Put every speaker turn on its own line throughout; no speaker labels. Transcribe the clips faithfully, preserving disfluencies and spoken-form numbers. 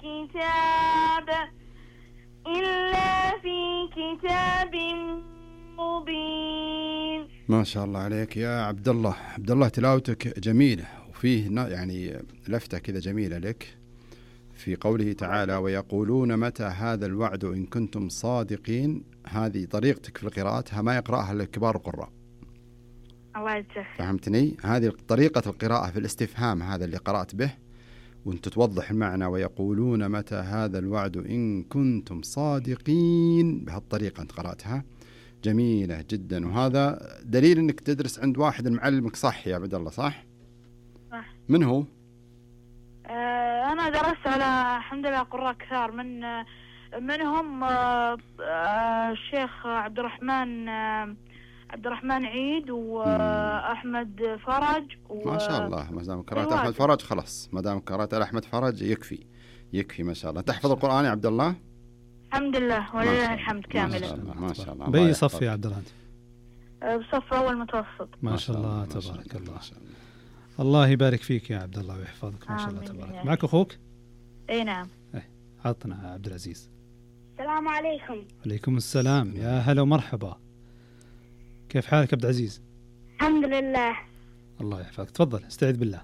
كتاب إلا في كتاب مبين.
ما شاء الله عليك يا عبد الله. عبد الله تلاوتك جميلة، وفيه يعني لفتة كذا جميلة لك في قوله تعالى ويقولون متى هذا الوعد إن كنتم صادقين. هذه طريقتك في القراءة، ما يقرأها الكبار القراء.
الله يجزاك.
فهمتني؟ هذه طريقة القراءة في الاستفهام، هذا اللي قرأت به، وانت توضح المعنى ويقولون متى هذا الوعد إن كنتم صادقين. بهالطريقة انت قرأتها جميلة جدا، وهذا دليل انك تدرس عند واحد معلمك صح يا عبد الله، صح؟
صح.
من هو؟
آه أنا درست على الحمد لله قراء كثار، من آه منهم آه آه الشيخ عبد الرحمن آه عبد الرحمن عيد وأحمد فرج و...
ما شاء الله. ما دام قرأت أحمد فرج خلاص، ما دام قرأت على أحمد فرج يكفي يكفي. ما شاء الله. تحفظ القرآن يا عبد الله؟
الحمد لله ولله الحمد كاملا.
ما شاء الله ما شاء الله.
بأي صف يا عبد الله؟
بصف أول متوسط.
ما شاء الله تبارك الله. الله يبارك فيك يا عبد الله ويحفظك. ما شاء الله تبارك. معك أخوك؟
أي نعم.
إيه عطنا عبد العزيز.
السلام عليكم.
عليكم السلام. يا هلا ومرحبا. كيف حالك عبد العزيز؟
الحمد لله.
الله يحفظك. تفضل استعذ بالله.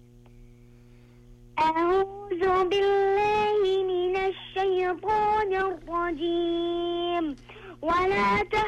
أعوذ بالله من الشيطان الرجيم. ولا